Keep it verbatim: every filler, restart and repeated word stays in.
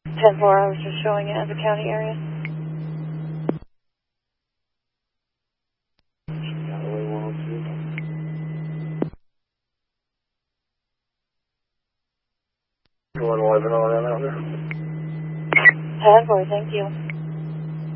ten four, I was just showing it as a county area. one eleven on that out there. ten four, thank you.